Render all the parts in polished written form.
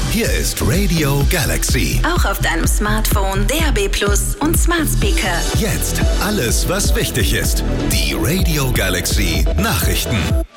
Hier ist Radio Galaxy. Auch auf deinem Smartphone, DAB+ und Smart Speaker. Jetzt alles, was wichtig ist. Die Radio Galaxy Nachrichten.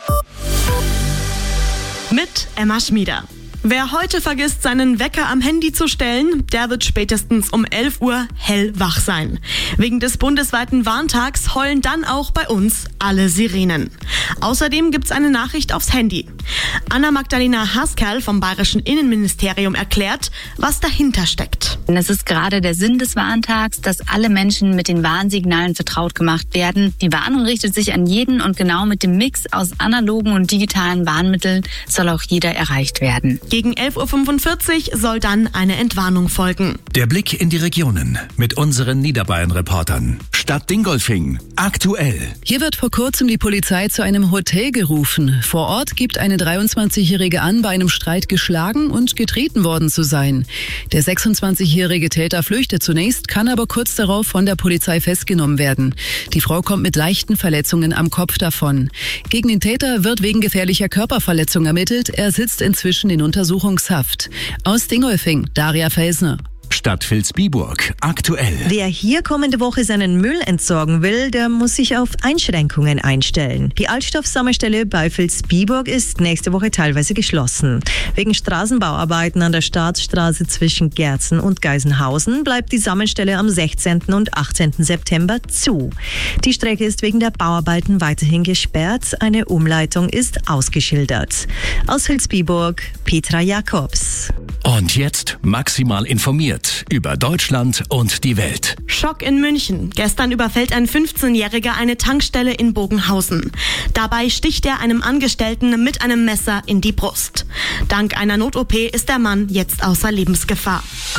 Mit Emma Schmieder. Wer heute vergisst, seinen Wecker am Handy zu stellen, der wird spätestens um 11 Uhr hellwach sein. Wegen des bundesweiten Warntags heulen dann auch bei uns alle Sirenen. Außerdem gibt's eine Nachricht aufs Handy. Anna-Magdalena Haskerl vom Bayerischen Innenministerium erklärt, was dahinter steckt. Es ist gerade der Sinn des Warntags, dass alle Menschen mit den Warnsignalen vertraut gemacht werden. Die Warnung richtet sich an jeden und genau mit dem Mix aus analogen und digitalen Warnmitteln soll auch jeder erreicht werden. Gegen 11.45 Uhr soll dann eine Entwarnung folgen. Der Blick in die Regionen mit unseren Niederbayern-Reportern. Stadt Dingolfing. Aktuell. Hier wird vor kurzem die Polizei zu einem Hotel gerufen. Vor Ort gibt eine 23-Jährige an, bei einem Streit geschlagen und getreten worden zu sein. Der 26-jährige Täter flüchtet zunächst, kann aber kurz darauf von der Polizei festgenommen werden. Die Frau kommt mit leichten Verletzungen am Kopf davon. Gegen den Täter wird wegen gefährlicher Körperverletzung ermittelt. Er sitzt inzwischen in Untersuchungshaft. Aus Dingolfing, Daria Felsner. Stadt Vilsbiburg. Aktuell. Wer hier kommende Woche seinen Müll entsorgen will, der muss sich auf Einschränkungen einstellen. Die Altstoffsammelstelle bei Vilsbiburg ist nächste Woche teilweise geschlossen. Wegen Straßenbauarbeiten an der Staatsstraße zwischen Gerzen und Geisenhausen bleibt die Sammelstelle am 16. und 18. September zu. Die Strecke ist wegen der Bauarbeiten weiterhin gesperrt. Eine Umleitung ist ausgeschildert. Aus Vilsbiburg, Petra Jakobs. Und jetzt maximal informiert über Deutschland und die Welt. Schock in München. Gestern überfällt ein 15-Jähriger eine Tankstelle in Bogenhausen. Dabei sticht er einem Angestellten mit einem Messer in die Brust. Dank einer Not-OP ist der Mann jetzt außer Lebensgefahr.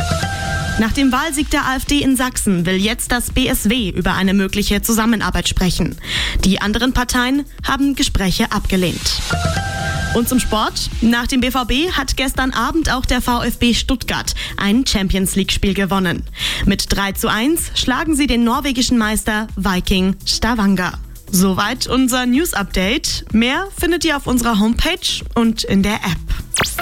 Nach dem Wahlsieg der AfD in Sachsen will jetzt das BSW über eine mögliche Zusammenarbeit sprechen. Die anderen Parteien haben Gespräche abgelehnt. Und zum Sport. Nach dem BVB hat gestern Abend auch der VfB Stuttgart ein Champions-League-Spiel gewonnen. Mit 3:1 schlagen sie den norwegischen Meister Viking Stavanger. Soweit unser News-Update. Mehr findet ihr auf unserer Homepage und in der App.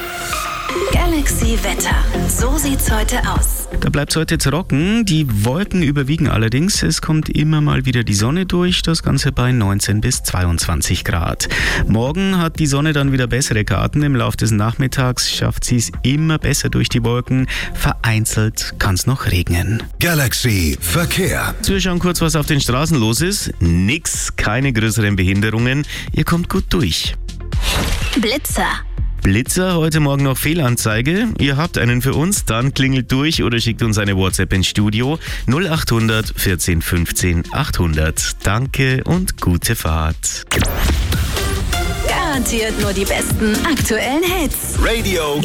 Galaxy Wetter. So sieht's heute aus. Da bleibt es heute trocken. Die Wolken überwiegen allerdings. Es kommt immer mal wieder die Sonne durch. Das Ganze bei 19 bis 22 Grad. Morgen hat die Sonne dann wieder bessere Karten. Im Laufe des Nachmittags schafft sie es immer besser durch die Wolken. Vereinzelt kann es noch regnen. Galaxy Verkehr. Wir schauen kurz, was auf den Straßen los ist. Nix, keine größeren Behinderungen. Ihr kommt gut durch. Blitzer, heute Morgen noch Fehlanzeige. Ihr habt einen für uns, dann klingelt durch oder schickt uns eine WhatsApp ins Studio 0800 14 15 800. Danke und gute Fahrt. Garantiert nur die besten aktuellen Hits. Radio